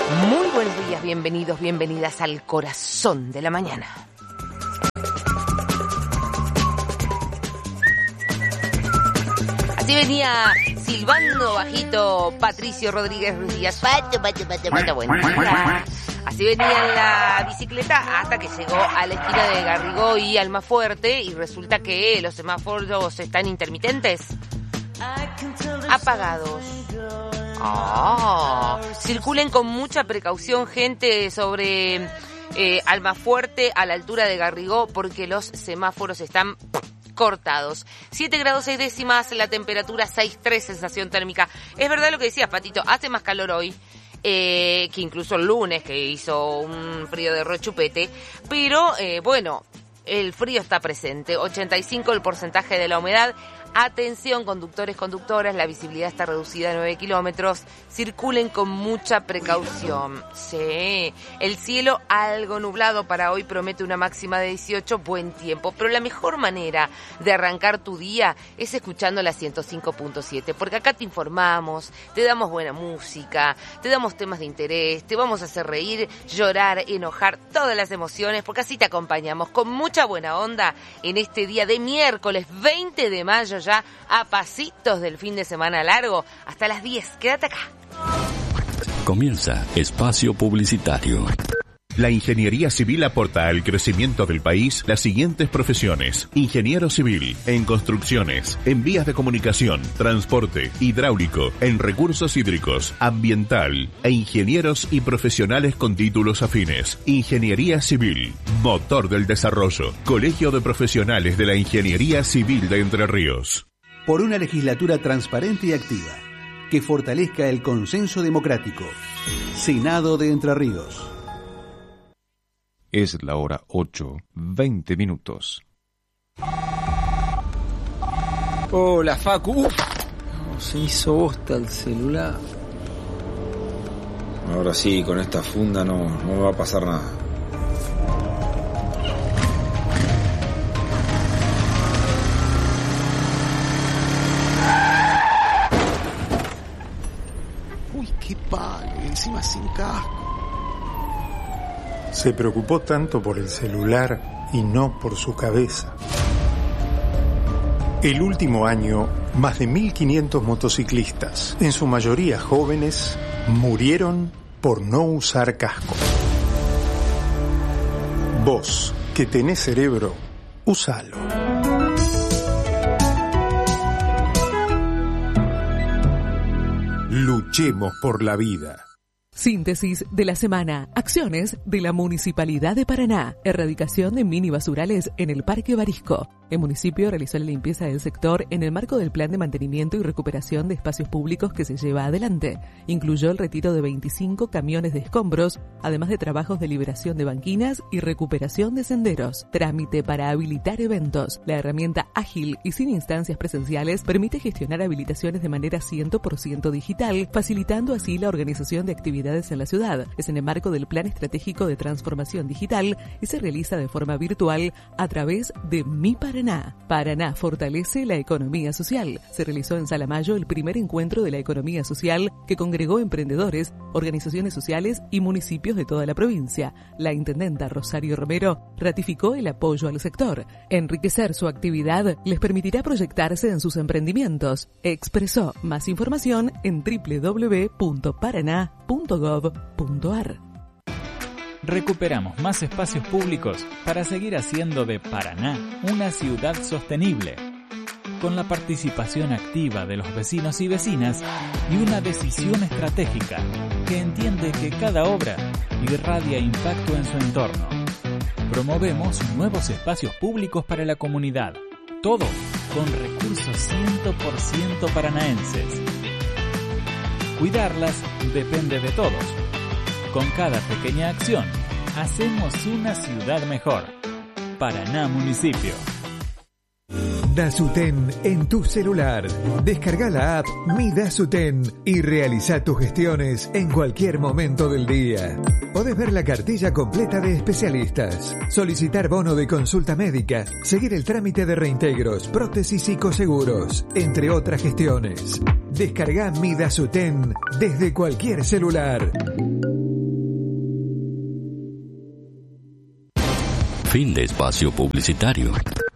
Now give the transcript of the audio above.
Muy buenos días, bienvenidos, bienvenidas al corazón de la mañana. Así venía silbando bajito Patricio Rodríguez Ruiz Díaz. Pato, buen día. Así venía en la bicicleta hasta que llegó a la esquina de Garrigó y Almafuerte y resulta que los semáforos están intermitentes. Apagados. Circulen con mucha precaución, gente, sobre Almafuerte a la altura de Garrigó porque los semáforos están cortados. 7 grados 6 décimas, la temperatura 6,3, sensación térmica. Es verdad lo que decías, Patito, hace más calor hoy que incluso el lunes, que hizo un frío de rechupete, pero bueno, el frío está presente. 85 el porcentaje de la humedad. Atención, conductores, conductoras, la visibilidad está reducida a 9 kilómetros. Circulen con mucha precaución. Sí, el cielo algo nublado para hoy, promete una máxima de 18, buen tiempo. Pero la mejor manera de arrancar tu día es escuchando la 105.7, porque acá te informamos, te damos buena música, te damos temas de interés, te vamos a hacer reír, llorar, enojar, todas las emociones, porque así te acompañamos con mucha buena onda en este día de miércoles 20 de mayo, ya a pasitos del fin de semana largo. Hasta las 10, quédate acá. Comienza Espacio Publicitario. La ingeniería civil aporta al crecimiento del país las siguientes profesiones: ingeniero civil, en construcciones, en vías de comunicación, transporte, hidráulico, en recursos hídricos, ambiental, e ingenieros y profesionales con títulos afines. Ingeniería civil, motor del desarrollo. Colegio de Profesionales de la Ingeniería Civil de Entre Ríos. Por una legislatura transparente y activa, que fortalezca el consenso democrático. Senado de Entre Ríos. Es la hora 8:20. Hola, Facu. Se hizo bosta el celular. Ahora sí, con esta funda no me va a pasar nada. Uy, qué padre, encima sin casco. Se preocupó tanto por el celular y no por su cabeza. El último año, más de 1.500 motociclistas, en su mayoría jóvenes, murieron por no usar casco. Vos, que tenés cerebro, úsalo. Luchemos por la vida. Síntesis de la semana. Acciones de la Municipalidad de Paraná. Erradicación de mini basurales en el Parque Barisco. El municipio realizó la limpieza del sector en el marco del plan de mantenimiento y recuperación de espacios públicos que se lleva adelante. Incluyó el retiro de 25 camiones de escombros, además de trabajos de liberación de banquinas y recuperación de senderos. Trámite para habilitar eventos. La herramienta ágil y sin instancias presenciales permite gestionar habilitaciones de manera 100% digital, facilitando así la organización de actividades en la ciudad. Es en el marco del Plan Estratégico de Transformación Digital y se realiza de forma virtual a través de Mi Paraná. Paraná fortalece la economía social. Se realizó en Salamayo el primer encuentro de la economía social que congregó emprendedores, organizaciones sociales y municipios de toda la provincia. La intendenta Rosario Romero ratificó el apoyo al sector. Enriquecer su actividad les permitirá proyectarse en sus emprendimientos. Expresó más información en www.paraná.gov.ar. Recuperamos más espacios públicos para seguir haciendo de Paraná una ciudad sostenible, con la participación activa de los vecinos y vecinas y una decisión estratégica que entiende que cada obra irradia impacto en su entorno. Promovemos nuevos espacios públicos para la comunidad, todo con recursos 100% paranaenses. Cuidarlas depende de todos. Con cada pequeña acción, hacemos una ciudad mejor. Paraná Municipio. Dasuten en tu celular. Descarga la app Mi Dasuten y realiza tus gestiones en cualquier momento del día. Podés ver la cartilla completa de especialistas, solicitar bono de consulta médica, seguir el trámite de reintegros, prótesis y coseguros, entre otras gestiones. Descarga Mi Dasuten desde cualquier celular. Fin de espacio publicitario.